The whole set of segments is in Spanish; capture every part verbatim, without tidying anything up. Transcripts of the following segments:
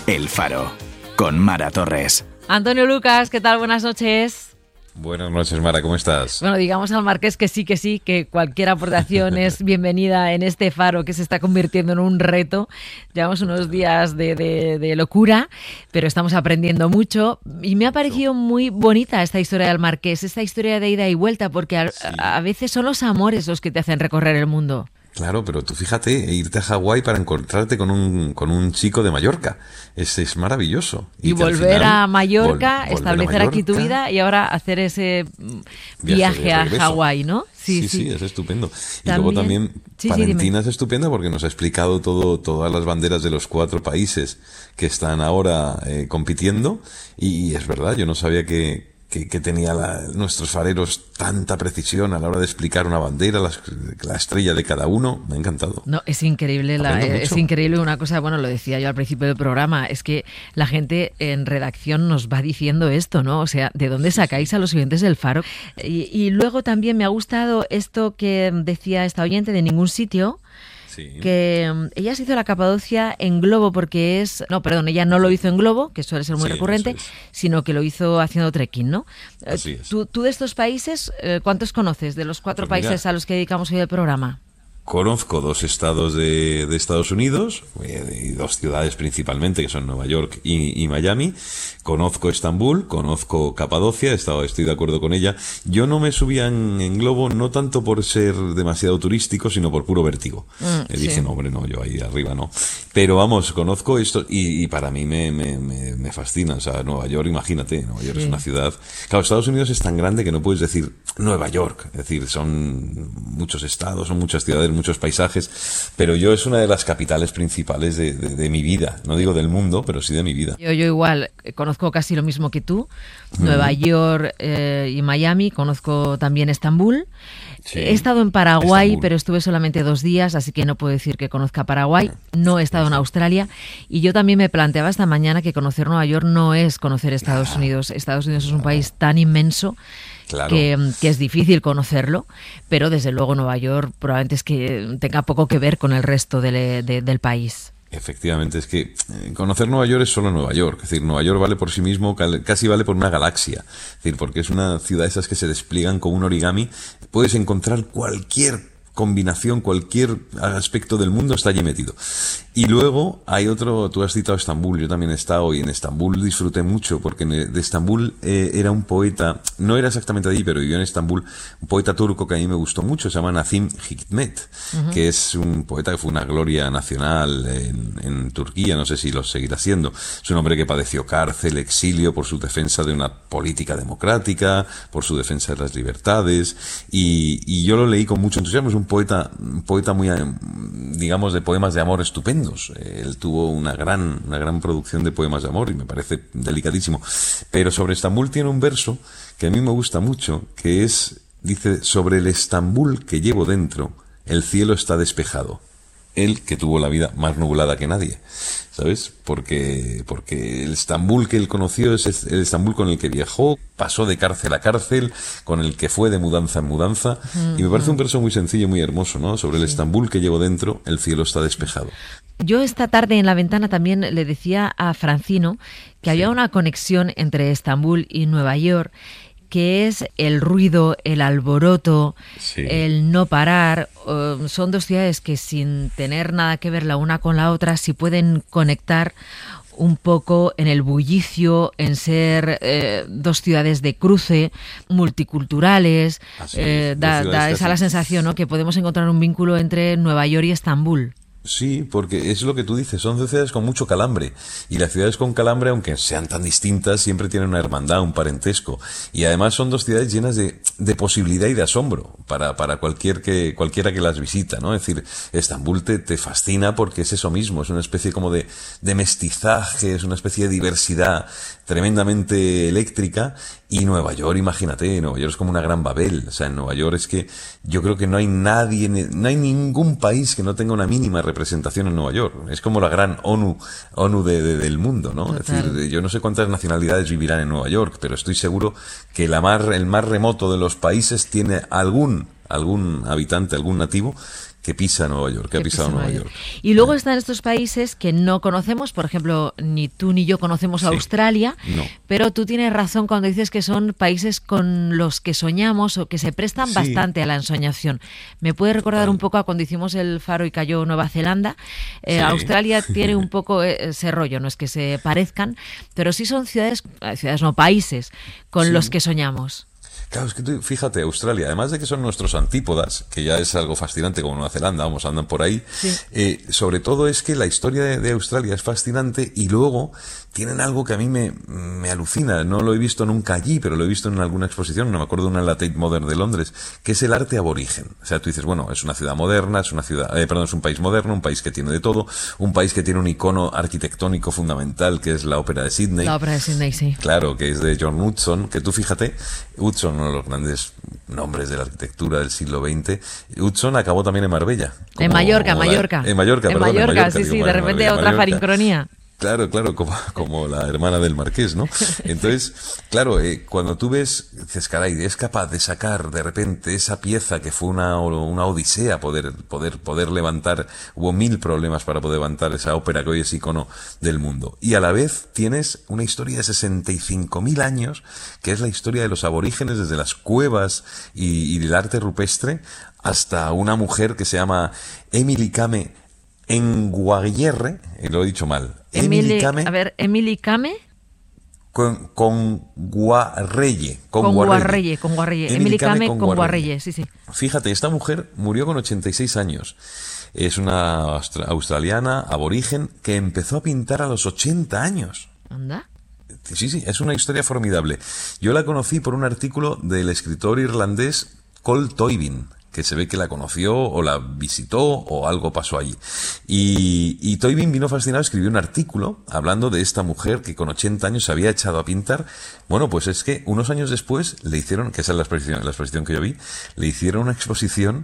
El Faro, con Mara Torres. Antonio Lucas, ¿qué tal? Buenas noches. Buenas noches, Mara, ¿cómo estás? Bueno, digamos al Marqués que sí, que sí, que cualquier aportación es bienvenida en este faro que se está convirtiendo en un reto. Llevamos unos días de, de, de locura, pero estamos aprendiendo mucho y me ha parecido muy bonita esta historia del Marqués, esta historia de ida y vuelta, porque a, sí. a, a veces son los amores los que te hacen recorrer el mundo. Claro, pero tú fíjate, irte a Hawái para encontrarte con un con un chico de Mallorca, es, es maravilloso. Y, y volver final, a Mallorca, vol, establecer a Mallorca, aquí tu vida y ahora hacer ese viaje, viaje a Hawái, ¿no? Sí, sí, sí, sí, es estupendo. Y también, luego también sí, Valentina sí, es estupenda porque nos ha explicado todo todas las banderas de los cuatro países que están ahora eh, compitiendo y, y es verdad, yo no sabía que Que, que tenía la, nuestros fareros tanta precisión a la hora de explicar una bandera, la, la estrella de cada uno. Me ha encantado. No, es increíble, la, es increíble una cosa, bueno, lo decía yo al principio del programa, es que la gente en redacción nos va diciendo esto, ¿no? O sea, ¿de dónde sacáis a los oyentes del Faro? Y, y luego también me ha gustado esto que decía esta oyente de ningún sitio. Sí. Que um, ella se hizo la Capadocia en globo porque es... No, perdón, ella no lo hizo en globo, que suele ser muy sí, recurrente, es. sino que lo hizo haciendo trekking, ¿no? Así es. ¿Tú, tú de estos países, eh, ¿cuántos conoces de los cuatro pues países mira, a los que dedicamos hoy el programa? Conozco dos estados de, de Estados Unidos, y dos ciudades principalmente, que son Nueva York y, y Miami. Conozco Estambul, conozco Capadocia, he estado, estoy de acuerdo con ella. Yo no me subía en, en globo, no tanto por ser demasiado turístico, sino por puro vértigo. Mm, eh, sí. Dije, no, hombre, no, yo ahí arriba no. Pero vamos, conozco esto y, y para mí me, me, me, me fascina. O sea, Nueva York, imagínate, Nueva York sí. es una ciudad... Claro, Estados Unidos es tan grande que no puedes decir Nueva York. Es decir, son muchos estados, son muchas ciudades, muchos paisajes, pero yo es una de las capitales principales de, de, de mi vida, no digo del mundo, pero sí de mi vida. Yo, yo igual, conozco casi lo mismo que tú, mm. Nueva York eh, y Miami, conozco también Estambul, sí. He estado en Paraguay, Estambul. Pero estuve solamente dos días, así que no puedo decir que conozca Paraguay, no he estado en Australia, y yo también me planteaba esta mañana que conocer Nueva York no es conocer Estados ah. Unidos. Estados Unidos es un país tan inmenso Claro. Que, que es difícil conocerlo, pero desde luego Nueva York probablemente es que tenga poco que ver con el resto de, de, del país. Efectivamente, es que conocer Nueva York es solo Nueva York. Es decir, Nueva York vale por sí mismo, casi vale por una galaxia. Es decir, porque es una ciudad de esas que se despliegan como un origami. Puedes encontrar cualquier combinación, cualquier aspecto del mundo está allí metido. Y luego hay otro, tú has citado Estambul, yo también he estado y en Estambul disfruté mucho porque de Estambul eh, era un poeta, no era exactamente allí, pero vivió en Estambul, un poeta turco que a mí me gustó mucho, se llama Nazım Hikmet, uh-huh. que es un poeta que fue una gloria nacional en, en Turquía, no sé si lo seguirá siendo. Es un hombre que padeció cárcel, exilio por su defensa de una política democrática, por su defensa de las libertades y, y yo lo leí con mucho entusiasmo. Es un poeta, un poeta muy, digamos, de poemas de amor estupendos. Él tuvo una gran, una gran producción de poemas de amor y me parece delicadísimo. Pero sobre Estambul tiene un verso que a mí me gusta mucho, que es, dice, sobre el Estambul que llevo dentro, el cielo está despejado. Él, que tuvo la vida más nublada que nadie, ¿sabes? Porque, porque el Estambul que él conoció es el Estambul con el que viajó, pasó de cárcel a cárcel, con el que fue de mudanza en mudanza, mm-hmm. y me parece un verso muy sencillo y muy hermoso, ¿no? Sobre el sí. Estambul que llevo dentro, el cielo está despejado. Yo esta tarde en la ventana también le decía a Francino que sí. había una conexión entre Estambul y Nueva York, que es el ruido, el alboroto, sí. el no parar. Uh, son dos ciudades que sin tener nada que ver la una con la otra, sí pueden conectar un poco en el bullicio, en ser eh, dos ciudades de cruce, multiculturales. Eh, da da esa la sensación, ¿no?, que podemos encontrar un vínculo entre Nueva York y Estambul. Sí, porque es lo que tú dices, son dos ciudades con mucho calambre y las ciudades con calambre, aunque sean tan distintas, siempre tienen una hermandad, un parentesco y además son dos ciudades llenas de, de posibilidad y de asombro para, para cualquier que, cualquiera que las visita, ¿no? Es decir, Estambul te, te fascina porque es eso mismo, es una especie como de, de mestizaje, es una especie de diversidad tremendamente eléctrica y Nueva York, imagínate, Nueva York es como una gran Babel, o sea, en Nueva York es que yo creo que no hay nadie, no hay ningún país que no tenga una mínima representación en Nueva York. Es como la gran ONU ONU de, de, del mundo, ¿no? Total. Es decir, yo no sé cuántas nacionalidades vivirán en Nueva York, pero estoy seguro que la más, el más remoto de los países tiene algún algún habitante, algún nativo que pisa Nueva York, que, que ha pisado Nueva York. York. Y luego están estos países que no conocemos, por ejemplo, ni tú ni yo conocemos sí. Australia, no. pero tú tienes razón cuando dices que son países con los que soñamos o que se prestan sí. bastante a la ensoñación. ¿Me puede recordar un poco a cuando hicimos el Faro y cayó Nueva Zelanda? Eh, sí. Australia tiene un poco ese rollo, no es que se parezcan, pero sí son ciudades, ciudades no, países con sí. los que soñamos. Claro, es que tú, fíjate, Australia, además de que son nuestros antípodas, que ya es algo fascinante como Nueva Zelanda, vamos, andan por ahí, sí. eh, sobre todo es que la historia de, de Australia es fascinante y luego tienen algo que a mí me, me alucina, no lo he visto nunca allí, pero lo he visto en alguna exposición, no me acuerdo de una en la Tate Modern de Londres, que es el arte aborigen. O sea, tú dices, bueno, es una ciudad moderna, es una ciudad, eh, perdón, es un país moderno, un país que tiene de todo, un país que tiene un icono arquitectónico fundamental, que es la Ópera de Sydney. La Ópera de Sydney, sí. Claro, que es de John Hudson, que tú fíjate, Hudson, uno de los grandes nombres de la arquitectura del siglo veinte, Hudson acabó también en Marbella. En Mallorca, la, Mallorca. En Mallorca, en perdón, Mallorca, en Mallorca. Sí, Digo, sí, de repente Marbella, otra Mallorca. farincronía. Claro, claro, como, como la hermana del marqués, ¿no? Entonces, claro, eh, cuando tú ves, dices, caray, es capaz de sacar de repente esa pieza que fue una, una odisea poder, poder, poder levantar, hubo mil problemas para poder levantar esa ópera que hoy es icono del mundo. Y a la vez tienes una historia de sesenta y cinco mil años, que es la historia de los aborígenes desde las cuevas y, y el arte rupestre hasta una mujer que se llama Emily Kame Nguarreye, lo he dicho mal. Emily, Kame, a ver, Emily Kame con, con Guarreye. Con Guarreye, con Guarreye. Emily Kame con Guarreye, sí, sí. Fíjate, esta mujer murió con ochenta y seis años. Es una australiana, aborigen, que empezó a pintar a los ochenta años. ¿Anda? Sí, sí, es una historia formidable. Yo la conocí por un artículo del escritor irlandés Col Toibin, que se ve que la conoció o la visitó o algo pasó allí. Y, y Toibin vino fascinado, escribió un artículo hablando de esta mujer que con ochenta años se había echado a pintar. Bueno, pues es que unos años después le hicieron, que esa es la exposición, la exposición que yo vi, le hicieron una exposición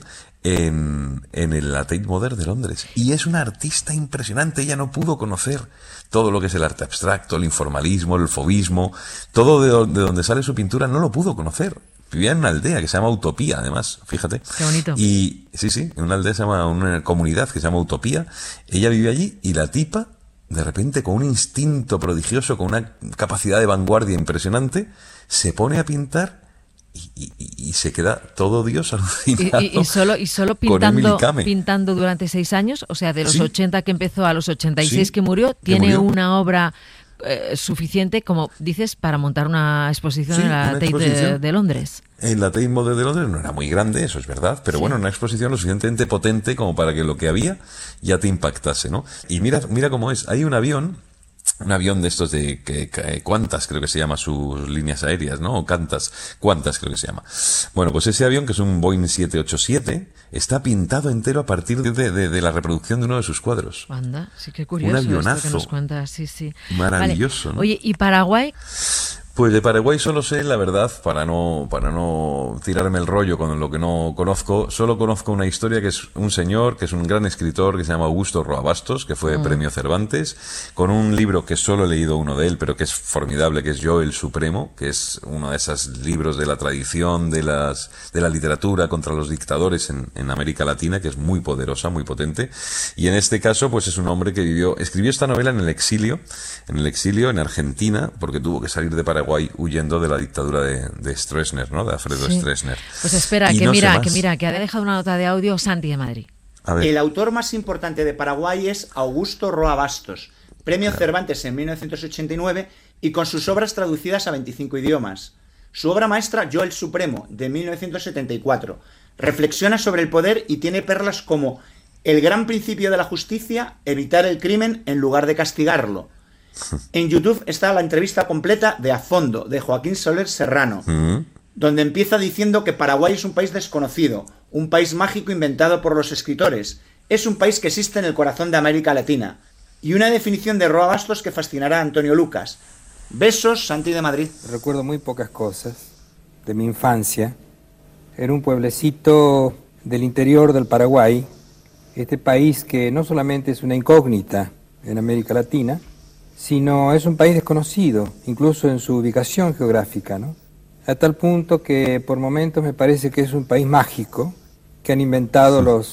en, en el Tate Modern de Londres. Y es una artista impresionante, ella no pudo conocer todo lo que es el arte abstracto, el informalismo, el fauvismo, todo de, de donde sale su pintura no lo pudo conocer. Vivía en una aldea que se llama Utopía, además, fíjate. Qué bonito. Y sí, sí, en una aldea se llama, una comunidad que se llama Utopía. Ella vive allí y la tipa, de repente, con un instinto prodigioso, con una capacidad de vanguardia impresionante, se pone a pintar y, y, y se queda todo Dios alucinado. Y, y, y solo, y solo pintando, pintando durante seis años, o sea, de los ¿Sí? ochenta que empezó a los ochenta y seis ¿Sí? que murió, tiene murió? una obra Eh, suficiente, como dices, para montar una exposición sí, en la Tate de, de Londres. En la Tate Modern de Londres no era muy grande, eso es verdad, pero sí. bueno, una exposición lo suficientemente potente como para que lo que había ya te impactase, ¿no? Y mira, mira cómo es, hay un avión, un avión de estos de que, que, Qantas, creo que se llama sus líneas aéreas, ¿no? O Qantas, Qantas creo que se llama. Bueno, pues ese avión, que es un Boeing siete ochenta y siete, está pintado entero a partir de, de, de la reproducción de uno de sus cuadros. Anda, sí, qué curioso. Un avionazo. Esto que nos cuentas, sí, sí. Maravilloso, vale. ¿no? Oye, ¿y Paraguay? Pues de Paraguay solo sé, la verdad, para no, para no tirarme el rollo con lo que no conozco, solo conozco una historia que es un señor, que es un gran escritor, que se llama Augusto Roa Bastos, que fue mm. premio Cervantes, con un libro que solo he leído uno de él, pero que es formidable, que es Yo el Supremo, que es uno de esos libros de la tradición, de las, de la literatura contra los dictadores en, en América Latina, que es muy poderosa, muy potente. Y en este caso, pues es un hombre que vivió, escribió esta novela en el exilio, en el exilio en Argentina, porque tuvo que salir de Paraguay huyendo de la dictadura de, de Stroessner, ¿no? De Alfredo sí. Stroessner. Pues espera, y que no mira, que mira, que ha dejado una nota de audio Santi de Madrid. El autor más importante de Paraguay es Augusto Roa Bastos, premio claro. Cervantes en mil novecientos ochenta y nueve y con sus obras traducidas a veinticinco idiomas. Su obra maestra, Yo el Supremo, de mil novecientos setenta y cuatro, reflexiona sobre el poder y tiene perlas como el gran principio de la justicia, evitar el crimen en lugar de castigarlo. En YouTube está la entrevista completa de A Fondo, de Joaquín Soler Serrano, uh-huh. donde empieza diciendo que Paraguay es un país desconocido, un país mágico inventado por los escritores, es un país que existe en el corazón de América Latina, y una definición de Roa Bastos que fascinará a Antonio Lucas. Besos, Santi de Madrid. Recuerdo muy pocas cosas de mi infancia. Era un pueblecito del interior del Paraguay, este país que no solamente es una incógnita en América Latina, sino es un país desconocido, incluso en su ubicación geográfica, ¿no? A tal punto que por momentos me parece que es un país mágico que han inventado los,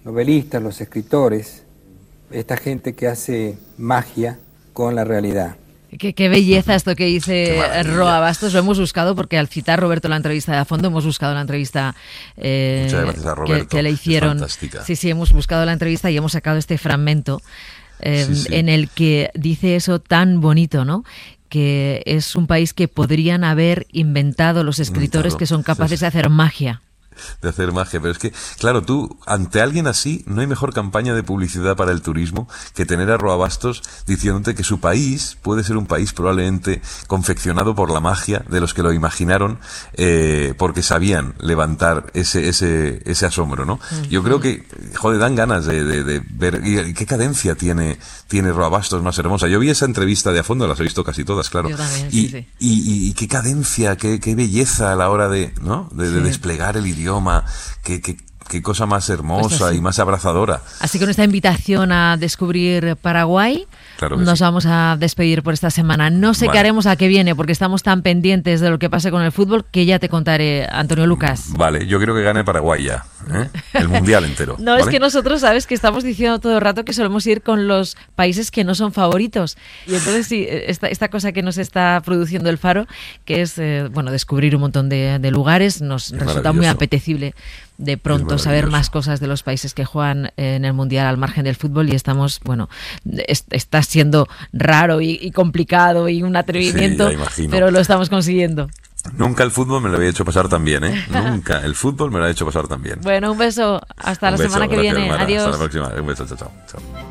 novelistas, los escritores, esta gente que hace magia con la realidad. Qué, qué belleza esto que dice Roa Bastos. Lo hemos buscado porque al citar Roberto la entrevista de a fondo, hemos buscado la entrevista eh, Muchas gracias a Roberto, que, que le hicieron. es fantástica. Sí, sí, hemos buscado la entrevista y hemos sacado este fragmento eh, Sí, sí. en el que dice eso tan bonito, ¿no? Que es un país que podrían haber inventado los escritores Inventado. que son capaces Sí, sí. de hacer magia. De hacer magia, pero es que, claro, tú, ante alguien así, no hay mejor campaña de publicidad para el turismo que tener a Roa Bastos diciéndote que su país puede ser un país probablemente confeccionado por la magia de los que lo imaginaron, eh, porque sabían levantar ese ese ese asombro, ¿no? Uh-huh. Yo creo que, joder, dan ganas de, de, de ver y qué cadencia tiene tiene Roa Bastos más hermosa. Yo vi esa entrevista de a fondo, las he visto casi todas, claro. Yo también, y, sí, sí. Y, y, y qué cadencia, qué, qué belleza a la hora de, ¿no? De, de Sí. desplegar el idioma. Qué, qué, qué cosa más hermosa Pues y más abrazadora. Así que con esta invitación a descubrir Paraguay, Claro que nos sí. vamos a despedir por esta semana. No sé Vale. qué haremos a qué viene, porque estamos tan pendientes de lo que pase con el fútbol que ya te contaré, Antonio Lucas. Vale, yo quiero que gane Paraguay ya, ¿eh? El mundial entero. No, ¿vale? es que nosotros, sabes, que estamos diciendo todo el rato que solemos ir con los países que no son favoritos. Y entonces sí, esta, esta cosa que nos está produciendo el Faro, que es, eh, bueno, descubrir un montón de, de lugares, nos Es resulta muy maravilloso. apetecible de pronto saber maravilloso. más cosas de los países que juegan en el Mundial al margen del fútbol, y estamos, bueno, es, está siendo raro y, y complicado y un atrevimiento, Sí, ya imagino. pero lo estamos consiguiendo. Nunca el fútbol me lo había hecho pasar tan bien, ¿eh? Nunca el fútbol me lo ha hecho pasar tan bien. Bueno, un beso, hasta Un la beso, semana que gracias, viene. Mara. Adiós. Hasta la próxima. Un beso, chao, chao. chao.